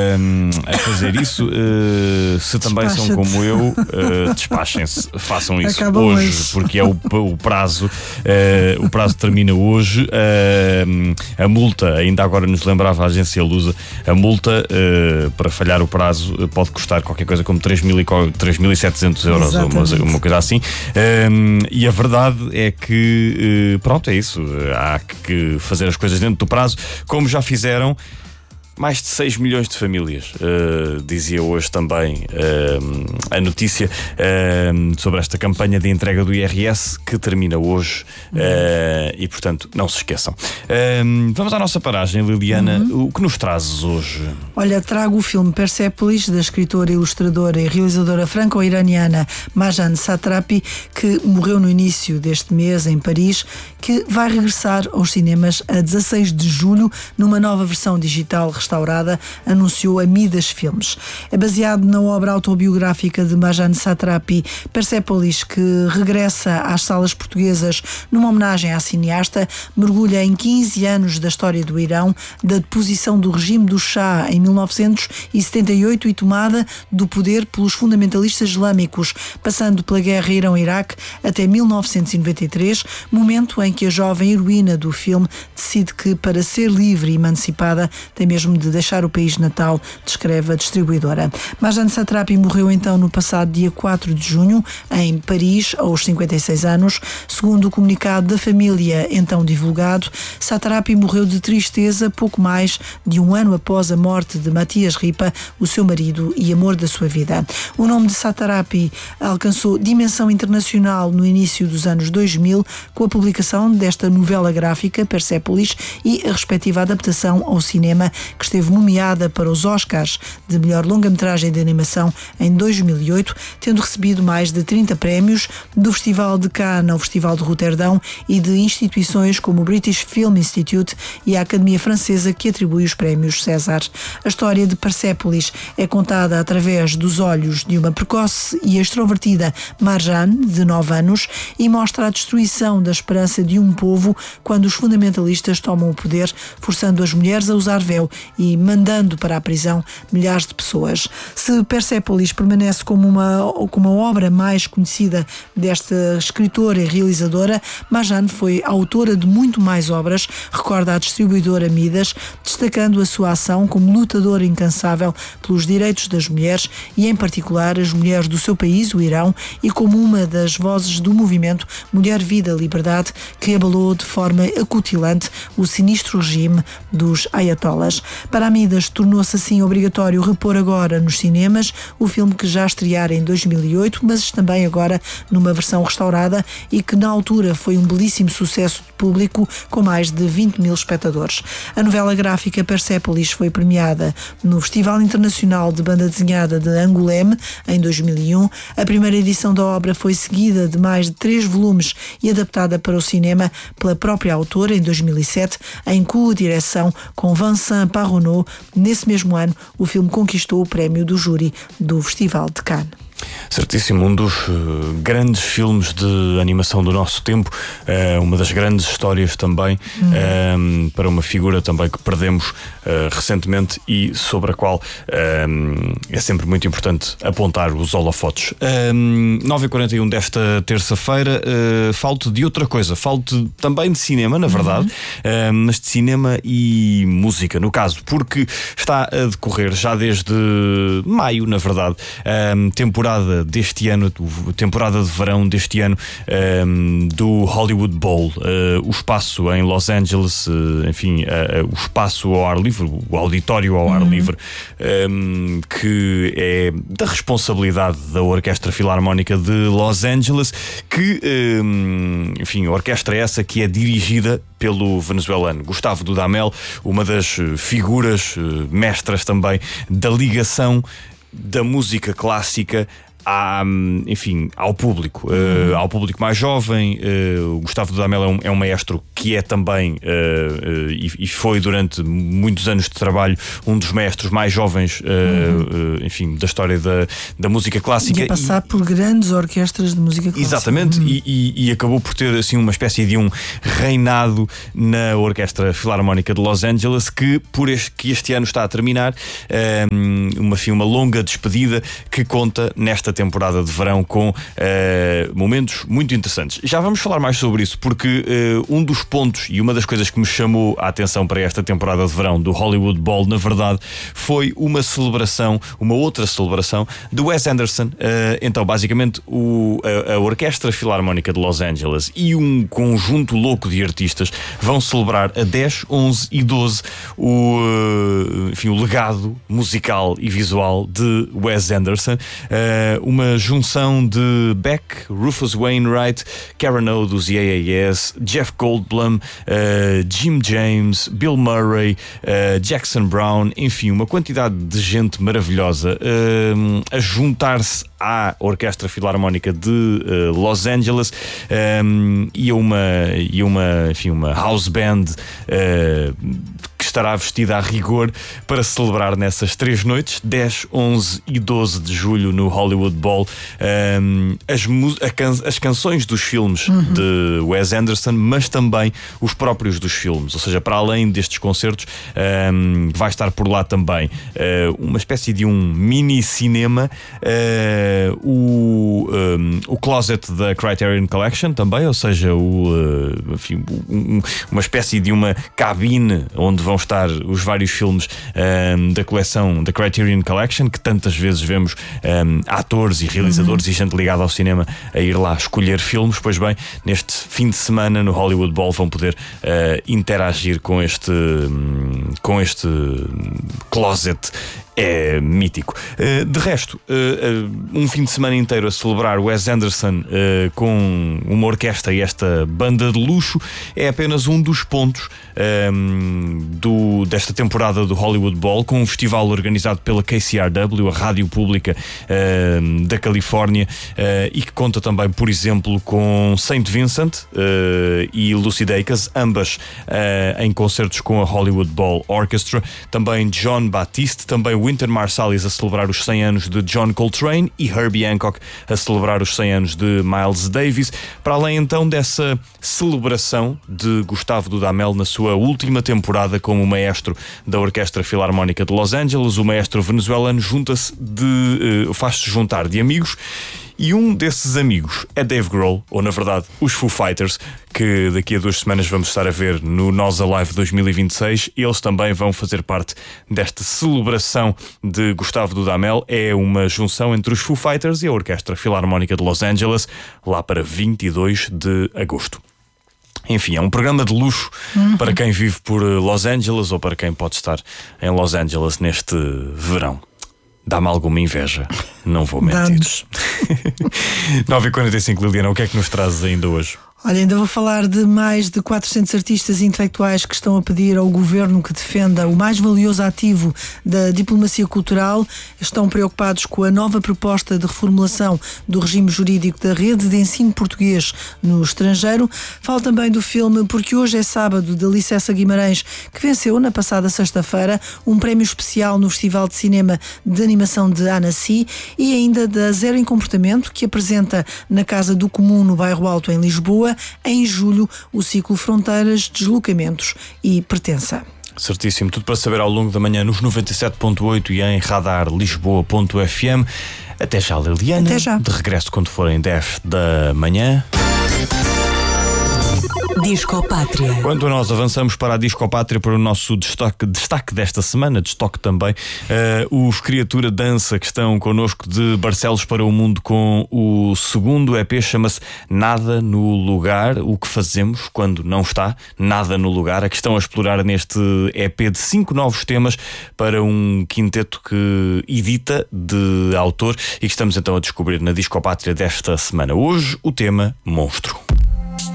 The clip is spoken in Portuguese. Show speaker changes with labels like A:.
A: a fazer isso. Se também são como eu, despachem-se, façam isso hoje, porque é o prazo. O prazo termina hoje. A multa, ainda agora nos lembrava a agência Lusa, a multa para falhar o prazo pode custar qualquer coisa como 3.700 euros, ou uma coisa assim. E a verdade é que, pronto, é isso. Há que fazer as coisas dentro do prazo, como já fizeram mais de 6 milhões de famílias. Dizia hoje também a notícia sobre esta campanha de entrega do IRS que termina hoje e, portanto, não se esqueçam. Vamos à nossa paragem, Liliana. O que nos trazes hoje?
B: Olha, trago o filme Persepolis, da escritora, ilustradora e realizadora franco-iraniana Marjane Satrapi, que morreu no início deste mês em Paris, que vai regressar aos cinemas a 16 de julho numa nova versão digital restaurada, anunciou a Midas Filmes. É baseado na obra autobiográfica de Marjane Satrapi, Persepolis, que regressa às salas portuguesas numa homenagem à cineasta, mergulha em 15 anos da história do Irão, da deposição do regime do Shah em 1978 e tomada do poder pelos fundamentalistas islâmicos, passando pela guerra Irão-Iraque até 1993, momento em que a jovem heroína do filme decide que, para ser livre e emancipada, tem mesmo de deixar o país natal, descreve a distribuidora. Marjane Satrapi morreu então no passado dia 4 de junho, em Paris, aos 56 anos. Segundo o comunicado da família então divulgado, Satrapi morreu de tristeza pouco mais de um ano após a morte de Matias Ripa, o seu marido e amor da sua vida. O nome de Satrapi alcançou dimensão internacional no início dos anos 2000, com a publicação desta novela gráfica, Persepolis, e a respectiva adaptação ao cinema, que esteve nomeada para os Oscars de melhor longa-metragem de animação em 2008, tendo recebido mais de 30 prémios do Festival de Cannes ao Festival de Roterdão e de instituições como o British Film Institute e a Academia Francesa, que atribui os prémios César. A história de Persepolis é contada através dos olhos de uma precoce e extrovertida Marjane, de 9 anos, e mostra a destruição da esperança de um povo quando os fundamentalistas tomam o poder, forçando as mulheres a usar véu e mandando para a prisão milhares de pessoas. Se Persepolis permanece como uma obra mais conhecida desta escritora e realizadora, Marjane foi autora de muito mais obras, recorda a distribuidora Midas, destacando a sua ação como lutadora incansável pelos direitos das mulheres e, em particular, as mulheres do seu país, o Irão, e como uma das vozes do movimento Mulher, Vida, Liberdade, que abalou de forma acutilante o sinistro regime dos ayatollahs. Para a Midas, tornou-se assim obrigatório repor agora nos cinemas o filme que já estreara em 2008, mas também agora numa versão restaurada e que na altura foi um belíssimo sucesso de público com mais de 20 mil espectadores. A novela gráfica Persepolis foi premiada no Festival Internacional de Banda Desenhada de Angoulême em 2001. A primeira edição da obra foi seguida de mais de 3 volumes e adaptada para o cinema pela própria autora em 2007, em co-direção com Vincent Parronneau. Nesse mesmo ano, o filme conquistou o prémio do júri do Festival de Cannes.
A: Certíssimo, um dos grandes filmes de animação do nosso tempo, uma das grandes histórias também, para uma figura também que perdemos recentemente e sobre a qual é sempre muito importante apontar os holofotes. 9h41 desta terça-feira, falo-te de outra coisa, falo-te também de cinema, na verdade, mas de cinema e música, no caso, porque está a decorrer já desde maio, na verdade, temporada deste ano, temporada de verão deste ano, do Hollywood Bowl, o espaço em Los Angeles, enfim, o espaço ao ar livre, o auditório ao ar livre, que é da responsabilidade da Orquestra Filarmónica de Los Angeles, que, enfim, a orquestra é essa que é dirigida pelo venezuelano Gustavo Dudamel, uma das figuras mestras também da ligação da música clássica enfim, ao público, ao público mais jovem. O Gustavo Dudamel é um maestro que é também e foi durante muitos anos de trabalho um dos maestros mais jovens, enfim, da história da música clássica.
B: E a passar por grandes orquestras de música clássica.
A: Exatamente, e acabou por ter assim uma espécie de um reinado na Orquestra Filarmónica de Los Angeles, que este ano está a terminar, uma longa despedida que conta nesta temporada de verão com momentos muito interessantes. Já vamos falar mais sobre isso, porque um dos pontos e uma das coisas que me chamou a atenção para esta temporada de verão do Hollywood Bowl, na verdade, foi uma outra celebração de Wes Anderson. Então, basicamente, a Orquestra Filarmónica de Los Angeles e um conjunto louco de artistas vão celebrar a 10, 11 e 12 o legado musical e visual de Wes Anderson. Uma junção de Beck, Rufus Wainwright, Karen O dos AAS, Jeff Goldblum, Jim James, Bill Murray, Jackson Brown, enfim, uma quantidade de gente maravilhosa a juntar-se à Orquestra Filarmónica de Los Angeles, e uma house band que estará vestida a rigor para celebrar nessas 3 noites, 10, 11 e 12 de julho, no Hollywood Bowl, as canções dos filmes de Wes Anderson, mas também os próprios dos filmes. Ou seja, para além destes concertos, vai estar por lá também uma espécie de um mini-cinema, o closet da Criterion Collection também, ou seja, uma espécie de uma cabine onde vão estar os vários filmes da coleção da Criterion Collection, que tantas vezes vemos atores e realizadores e gente ligada ao cinema a ir lá escolher filmes. Pois bem, neste fim de semana no Hollywood Bowl vão poder interagir com este closet. É mítico. De resto, um fim de semana inteiro a celebrar Wes Anderson com uma orquestra e esta banda de luxo é apenas um dos pontos desta temporada do Hollywood Bowl, com um festival organizado pela KCRW, a rádio pública da Califórnia, e que conta também, por exemplo, com Saint Vincent e Lucy Dacus, ambas em concertos com a Hollywood Bowl Orchestra, também John Batiste, também Wynton Marsalis a celebrar os 100 anos de John Coltrane e Herbie Hancock a celebrar os 100 anos de Miles Davis, para além então dessa celebração de Gustavo Dudamel na sua última temporada como maestro da Orquestra Filarmónica de Los Angeles. O maestro venezuelano faz-se juntar de amigos, e um desses amigos é Dave Grohl, ou na verdade os Foo Fighters, que daqui a 2 semanas vamos estar a ver no Nós Alive 2026. Eles também vão fazer parte desta celebração de Gustavo Dudamel. É uma junção entre os Foo Fighters e a Orquestra Filarmónica de Los Angeles, lá para 22 de agosto. Enfim, é um programa de luxo para quem vive por Los Angeles ou para quem pode estar em Los Angeles neste verão. Dá-me alguma inveja, não vou mentir. 9h45, Liliana, o que é que nos trazes ainda hoje?
B: Olha, ainda vou falar de mais de 400 artistas intelectuais que estão a pedir ao governo que defenda o mais valioso ativo da diplomacia cultural. Estão preocupados com a nova proposta de reformulação do regime jurídico da rede de ensino português no estrangeiro. Falo também do filme Porque Hoje é Sábado, de Licessa Guimarães, que venceu na passada sexta-feira um prémio especial no Festival de Cinema de Animação de Annecy, e ainda da Zero em Comportamento, que apresenta na Casa do Comum, no Bairro Alto, em Lisboa, em julho, o ciclo Fronteiras, Deslocamentos e Pertença.
A: Certíssimo, tudo para saber ao longo da manhã nos 97.8 e em radarlisboa.fm. Até já, Liliana.
B: Até já.
A: De regresso quando forem 10 da manhã.
C: Disco Pátria.
A: Quando nós avançamos para a Disco Pátria, para o nosso destaque desta semana, destaque também, os Criatura Dança, que estão connosco de Barcelos para o Mundo com o segundo EP, chama-se Nada no Lugar. O que fazemos quando não está nada no lugar, a que estão a explorar neste EP de 5 novos temas para um quinteto que edita, de autor, e que estamos então a descobrir na Disco Pátria desta semana. Hoje o tema Monstro.